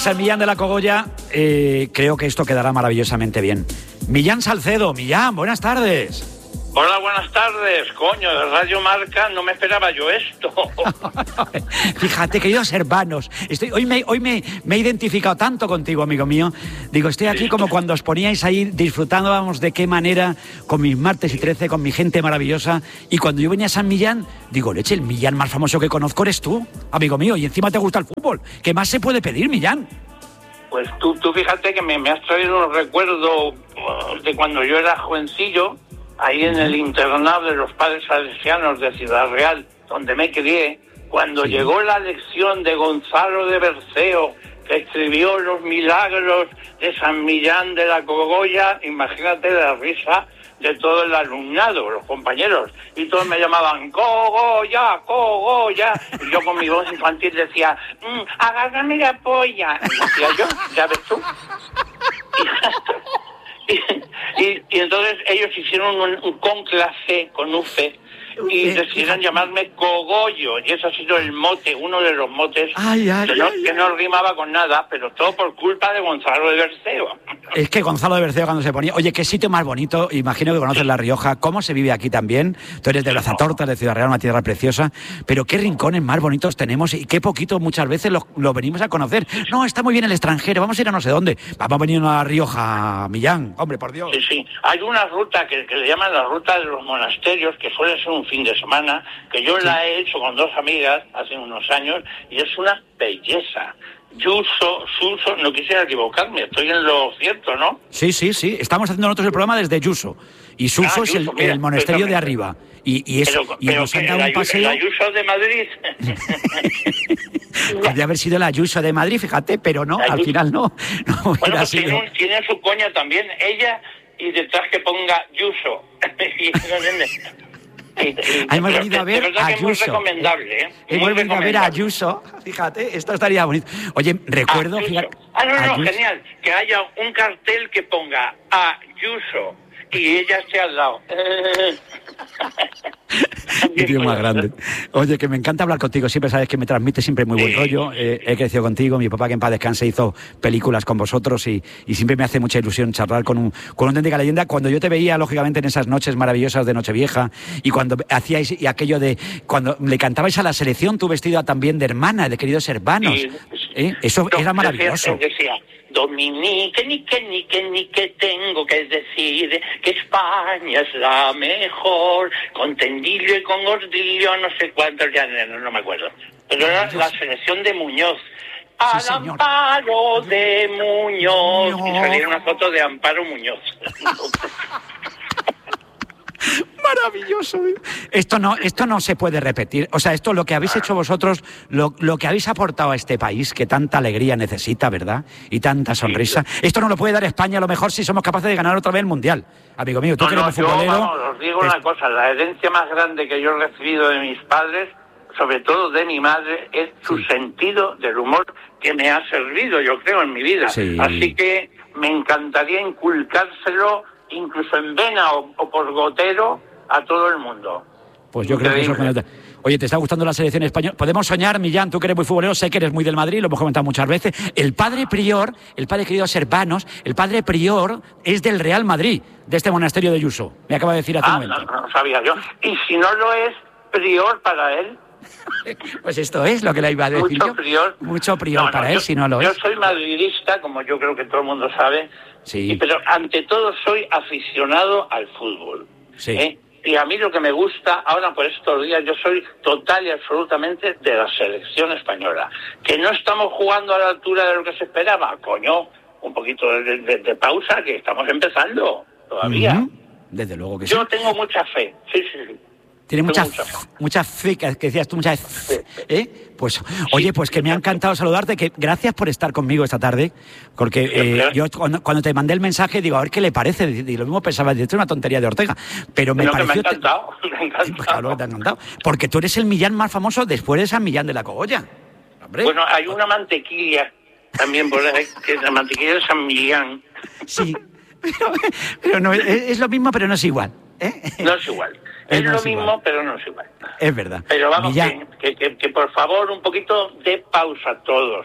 es el Millán de la Cogolla. Creo que esto quedará maravillosamente bien. Millán Salcedo. Millán, buenas tardes. Hola, buenas tardes. Coño, de Radio Marca no me esperaba yo esto. Fíjate, queridos hermanos, hoy me he identificado tanto contigo, amigo mío. Digo, estoy aquí como cuando os poníais ahí disfrutando, vamos, de qué manera, con mis martes y 13, con mi gente maravillosa. Y cuando yo venía a San Millán, digo, leche, el Millán más famoso que conozco eres tú, amigo mío. Y encima te gusta el fútbol. ¿Qué más se puede pedir, Millán? Pues tú fíjate que me has traído un recuerdo de cuando yo era jovencillo, ahí en el internado de los padres salesianos de Ciudad Real, donde me crié, cuando llegó la lección de Gonzalo de Berceo, que escribió los milagros de San Millán de la Cogolla. Imagínate la risa de todo el alumnado, los compañeros, y todos me llamaban Cogolla, Cogolla, y yo con mi voz infantil decía, agárrame la polla, y decía yo, ya ves tú. Y entonces ellos hicieron un conclave con UFE y decidieron llamarme Cogollo, y ese ha sido el mote, uno de los motes que no rimaba con nada, pero todo por culpa de Gonzalo de Berceo. Es que Gonzalo de Berceo cuando se ponía... Oye, qué sitio más bonito, imagino que conoces La Rioja, cómo se vive aquí también. Tú eres de Brazatortas, de Ciudad Real, una tierra preciosa, pero qué rincones más bonitos tenemos y qué poquito muchas veces lo venimos a conocer. No, está muy bien el extranjero, vamos a ir a no sé dónde. Vamos a venir a La Rioja, Millán, hombre, por Dios. Sí, hay una ruta que le llaman la ruta de los monasterios, que suele ser un fin de semana, que yo la he hecho con dos amigas hace unos años, y es una belleza. Suso, no quisiera equivocarme, estoy en lo cierto, ¿no? Sí, estamos haciendo nosotros el programa desde Yuso, y Suso es el monasterio de arriba. Y nos han dado un paseo. ¿El Ayuso de Madrid? Podría haber sido el Ayuso de Madrid, fíjate, pero no, al final no. Bueno, pues tiene su coña también, ella, y detrás que ponga Yuso. Hemos venido a ver a Ayuso. Es muy recomendable, ¿eh? Hemos venido a ver a Ayuso. Fíjate, esto estaría bonito. Oye, recuerdo... Fíjate, genial. Que haya un cartel que ponga Ayuso y ella esté al lado. Qué tío más grande. Oye, que me encanta hablar contigo. Siempre sabes que me transmite siempre muy buen rollo. He crecido contigo. Mi papá, que en paz descanse, hizo películas con vosotros y siempre me hace mucha ilusión charlar con un auténtica leyenda. Cuando yo te veía, lógicamente, en esas noches maravillosas de Nochevieja y cuando hacíais y aquello de... Cuando le cantabais a la selección, tu vestido también de hermana, de queridos hermanos. Eso era maravilloso. Decía, Dominique, ni que tengo que decir que España es la mejor, con Tendillo y con Gordillo, no sé cuántos, ya no me acuerdo. Pero era la selección de Muñoz. Al Amparo de Muñoz. Y salía una foto de Amparo Muñoz. Maravilloso. Esto no se puede repetir. O sea, esto lo que habéis hecho vosotros, lo que habéis aportado a este país, que tanta alegría necesita, ¿verdad? Y tanta sonrisa. Esto no lo puede dar España, a lo mejor, si somos capaces de ganar otra vez el Mundial. Amigo mío, tú que eres un futbolero... os digo una cosa, la herencia más grande que yo he recibido de mis padres, sobre todo de mi madre, es su sentido del humor, que me ha servido, yo creo, en mi vida. Sí. Así que me encantaría inculcárselo, incluso en vena o por gotero, a todo el mundo. Pues yo creo que eso es... Oye, ¿te está gustando la selección española? Podemos soñar, Millán, tú que eres muy futbolero, sé que eres muy del Madrid, lo hemos comentado muchas veces. El padre prior, el padre queridos hermanos, el padre prior es del Real Madrid, de este monasterio de Yuso. Me acaba de decir hace un momento. No sabía yo. Y si no lo es, prior para él. Pues esto es lo que le iba a decir Mucho prior para él, si no lo es. Yo soy madridista, como yo creo que todo el mundo sabe, pero ante todo soy aficionado al fútbol. Sí. Y a mí lo que me gusta, ahora por estos días, yo soy total y absolutamente de la selección española. Que no estamos jugando a la altura de lo que se esperaba. Coño, un poquito de pausa, que estamos empezando todavía. Desde luego que yo tengo mucha fe, sí. Tiene mucha fe, que decías tú, mucha fe. Pues, oye, pues que me ha encantado saludarte, que gracias por estar conmigo esta tarde, porque yo cuando te mandé el mensaje, digo, a ver qué le parece, y lo mismo pensaba, esto es una tontería de Ortega, pero me pareció... me ha encantado. Claro que te ha encantado, porque tú eres el Millán más famoso después de San Millán de la Cogolla. Hombre. Bueno, hay una mantequilla también, que es la mantequilla de San Millán. Sí, pero no, es lo mismo, pero no es igual. No es igual. Es lo mismo, pero no es igual. Es verdad. Pero vamos, que por favor, un poquito de pausa todos.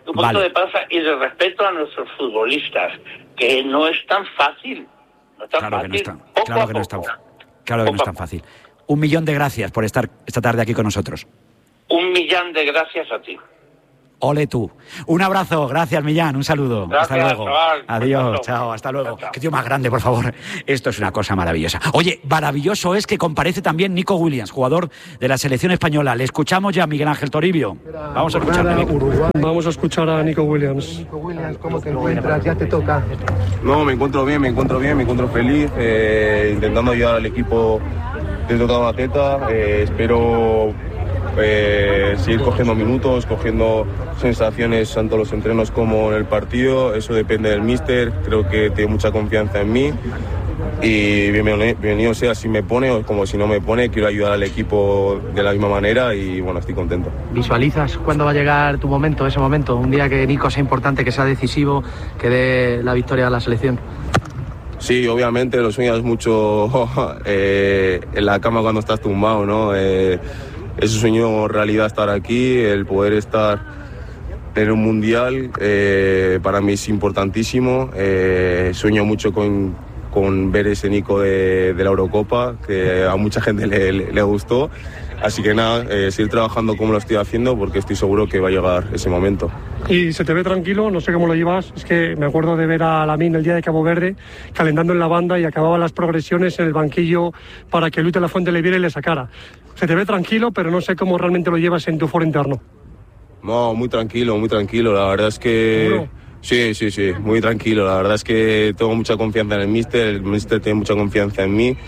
un poquito de pausa y de respeto a nuestros futbolistas, que no es tan fácil. No es tan claro fácil. Que no es tan, claro que no es tan, claro que no es tan fácil. 1.000.000 de gracias por estar esta tarde aquí con nosotros. 1.000.000 de gracias a ti. Ole tú. Un abrazo, gracias Millán, un saludo. Gracias, hasta luego. chaval. Adiós, chao, hasta luego. Chao. Qué tío más grande, por favor. Esto es una cosa maravillosa. Oye, maravilloso es que comparece también Nico Williams, jugador de la selección española. Le escuchamos ya, Miguel Ángel Toribio. Vamos a escucharle. Vamos a escuchar a Nico Williams. Nico Williams, ¿cómo te encuentras? Ya te toca. No, me encuentro bien, me encuentro feliz, intentando ayudar al equipo desde toda la teta. Espero seguir cogiendo minutos, cogiendo sensaciones tanto en los entrenos como en el partido. Eso depende del míster, creo que tiene mucha confianza en mí y bienvenido sea si me pone o como si no me pone. Quiero ayudar al equipo de la misma manera y bueno, estoy contento. ¿Visualizas cuándo va a llegar tu momento, ese momento? Un día que Nico sea importante, que sea decisivo, que dé la victoria a la selección. Sí, obviamente lo sueñas mucho en la cama cuando estás tumbado, ¿no? Es un sueño realidad estar aquí, el poder estar en un mundial para mí es importantísimo. Sueño mucho con ver ese Nico de la Eurocopa, que a mucha gente le gustó. Así que nada, seguir trabajando como lo estoy haciendo porque estoy seguro que va a llegar ese momento. Y se te ve tranquilo, no sé cómo lo llevas, es que me acuerdo de ver a Lamine el día de Cabo Verde calentando en la banda y acababa las progresiones en el banquillo para que Luis de la Fuente le viera y le sacara. Se te ve tranquilo, pero no sé cómo realmente lo llevas en tu foro interno. No, muy tranquilo, la verdad es que... ¿Seguro? Sí, muy tranquilo, la verdad es que tengo mucha confianza en el míster tiene mucha confianza en mí.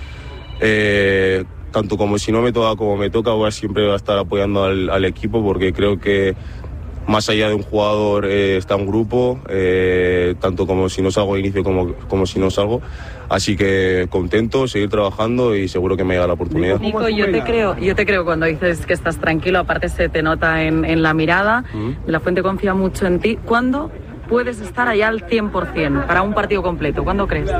Tanto como si no me toca como me toca, siempre voy a estar apoyando al equipo porque creo que más allá de un jugador está un grupo, tanto como si no salgo de inicio como si no salgo. Así que contento, seguir trabajando y seguro que me llega la oportunidad. Nico, yo te creo cuando dices que estás tranquilo, aparte se te nota en la mirada, La Fuente confía mucho en ti. ¿Cuándo puedes estar allá al 100% para un partido completo? ¿Cuándo crees?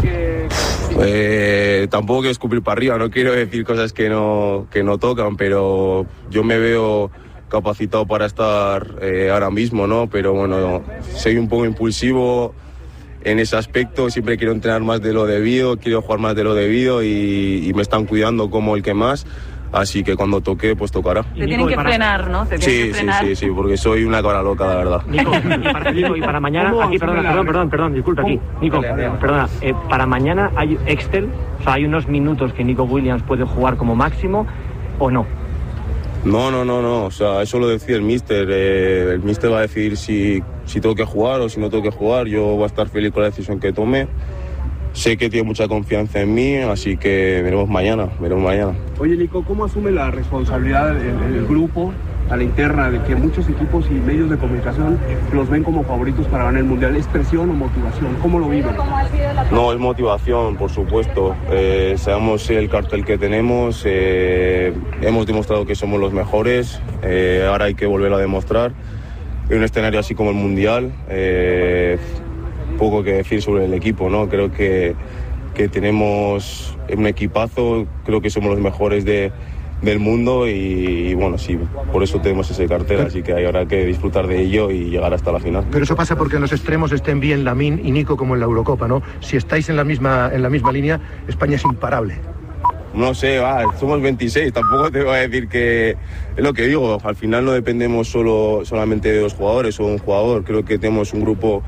Tampoco quiero escupir para arriba, no quiero decir cosas que no tocan, pero yo me veo capacitado para estar ahora mismo, ¿no? Pero bueno, soy un poco impulsivo en ese aspecto, siempre quiero entrenar más de lo debido, quiero jugar más de lo debido y me están cuidando como el que más. Así que cuando toque, pues tocará. Te tienen que frenar, ¿no? Sí, porque soy una cabra loca, la verdad. Nico, y para mañana, aquí, perdón, disculpa, aquí. Nico, perdona, para mañana hay Excel, o sea, hay unos minutos que Nico Williams puede jugar como máximo, ¿o no? No, o sea, eso lo decide el míster va a decidir si tengo que jugar o si no tengo que jugar. Yo voy a estar feliz con la decisión que tome. Sé que tiene mucha confianza en mí, así que veremos mañana. Oye, Nico, ¿cómo asume la responsabilidad del grupo a la interna de que muchos equipos y medios de comunicación los ven como favoritos para ganar el Mundial? ¿Es presión o motivación? ¿Cómo lo viven? No, es motivación, por supuesto. Sabemos el cartel que tenemos, hemos demostrado que somos los mejores, ahora hay que volver a demostrar. En un escenario así como el Mundial, poco que decir sobre el equipo, ¿no? Creo que tenemos un equipazo, creo que somos los mejores del mundo y bueno, sí, por eso tenemos ese cartel, así que hay ahora que disfrutar de ello y llegar hasta la final. Pero eso pasa porque en los extremos estén bien Lamine y Nico como en la Eurocopa, ¿no? Si estáis en la misma línea, España es imparable. No sé, somos 26, tampoco te voy a decir que es lo que digo, al final no dependemos solamente de dos jugadores o un jugador, creo que tenemos un grupo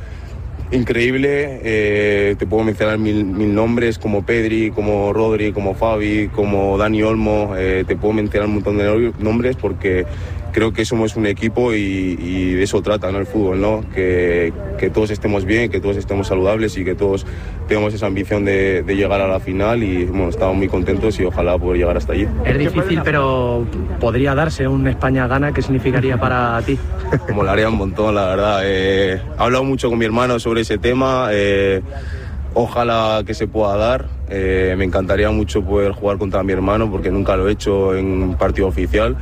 increíble, te puedo mencionar mil nombres como Pedri, como Rodri, como Fabi, como Dani Olmo, te puedo mencionar un montón de nombres porque creo que somos un equipo y de eso trata, ¿no? El fútbol, ¿no? Que todos estemos bien, que todos estemos saludables y que todos tengamos esa ambición de llegar a la final y bueno, estamos muy contentos y ojalá poder llegar hasta allí. Es difícil, pero podría darse un España-Gana. ¿Qué significaría para ti? Como lo haría un montón, la verdad. He hablado mucho con mi hermano sobre ese tema. Ojalá que se pueda dar. Me encantaría mucho poder jugar contra mi hermano porque nunca lo he hecho en un partido oficial.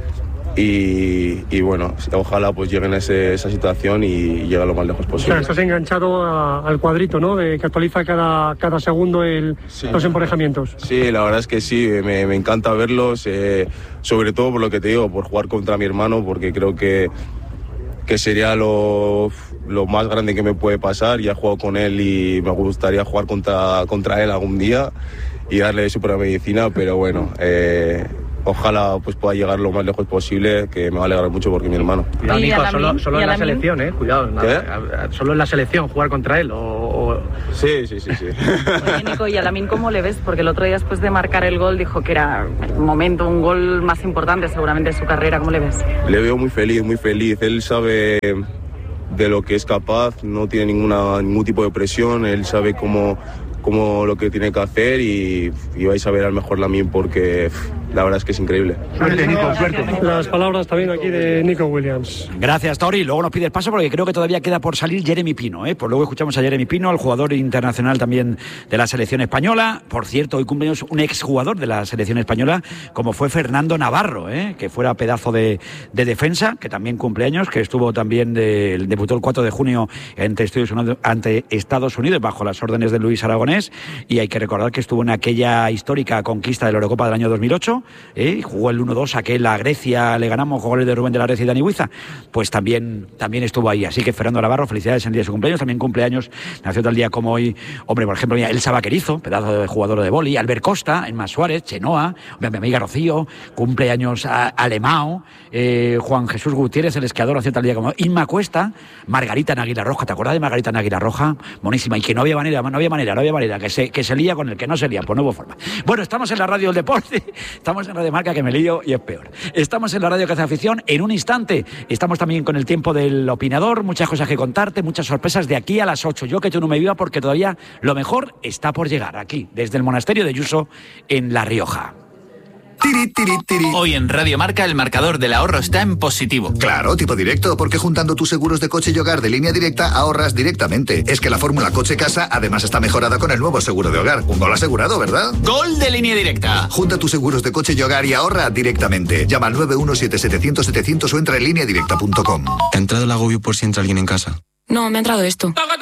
Y bueno, ojalá pues lleguen a esa situación y llegue lo más lejos posible. Claro, estás enganchado al cuadrito, ¿no? Que actualiza cada segundo los emparejamientos. Sí, la verdad es que sí, me encanta verlos, sobre todo por lo que te digo, por jugar contra mi hermano, porque creo que que sería lo más grande que me puede pasar. Ya he jugado con él y me gustaría jugar contra él algún día y darle su propia medicina, pero bueno, ojalá pues pueda llegar lo más lejos posible, que me va a alegrar mucho porque es mi hermano. Cuidado, Nico, solo en la selección, cuidado, solo en la selección jugar contra él Sí. Oye, Nico, ¿y a Lamine cómo le ves? Porque el otro día, después de marcar el gol, dijo que era un gol más importante seguramente de su carrera. ¿Cómo le ves? Le veo muy feliz. Él sabe de lo que es capaz, no tiene ningún tipo de presión, él sabe cómo lo que tiene que hacer y vais a ver al mejor Lamine porque la verdad es que es increíble. Suerte, Nico, suerte. Las palabras también aquí de Nico Williams. Gracias, Tori. Luego nos pide el paso porque creo que todavía queda por salir Jeremy Pino. Pues luego escuchamos a Jeremy Pino, el jugador internacional también de la selección española. Por cierto, hoy cumpleaños un exjugador de la selección española, como fue Fernando Navarro, que fuera pedazo de defensa, que también cumpleaños, que estuvo también, debutó el 4 de junio ante Estados Unidos bajo las órdenes de Luis Aragonés. Y hay que recordar que estuvo en aquella histórica conquista de la Eurocopa del año 2008, jugó el 1-2 aquel a Grecia, le ganamos con goles de Rubén de la Reza y Dani Huiza, pues también estuvo ahí. Así que Fernando Navarro, felicidades en el día de su cumpleaños. También cumpleaños, nació tal día como hoy, hombre, por ejemplo, Elsa Vaquerizo, pedazo de jugador de vóley, Albert Costa, Emma Suárez, Chenoa, mi amiga Rocío, cumpleaños Alemao, Juan Jesús Gutiérrez, el esquiador, nació tal día como hoy, Inma Cuesta, Margarita Náguila Roja. ¿Te acuerdas de Margarita Náguila Roja? Buenísima, y que no había manera, que se lía con el que no se lía, pues no hubo forma. Bueno, estamos en la radio del deporte, estamos en Radio Marca, que me lío y es peor. Estamos en la radio que hace afición. En un instante estamos también con el tiempo del opinador, muchas cosas que contarte, muchas sorpresas de aquí a las 8. Yo que tú no me viva porque todavía lo mejor está por llegar aquí, desde el monasterio de Yuso en La Rioja. Hoy en Radio Marca el marcador del ahorro está en positivo. Claro, tipo directo, porque juntando tus seguros de coche y hogar de Línea Directa ahorras directamente. Es que la fórmula coche-casa además está mejorada con el nuevo seguro de hogar. Un gol asegurado, ¿verdad? ¡Gol de Línea Directa! Junta tus seguros de coche y hogar y ahorra directamente. Llama al 917-700-700 o entra en lineadirecta.com. ¿Te ha entrado el agobio por si entra alguien en casa? No, me ha entrado esto.